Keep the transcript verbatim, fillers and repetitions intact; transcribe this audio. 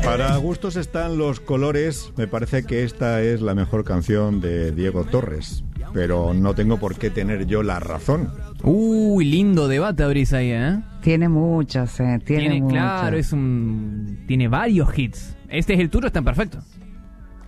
Para gustos están los colores. Me parece que esta es la mejor canción de Diego Torres, pero no tengo por qué tener yo la razón. Uy, lindo debate abrís ahí, ¿eh? Tiene muchos, eh. Tiene, Tiene, muchos. claro, es un... Tiene varios hits. Este es el tuyo, está perfecto.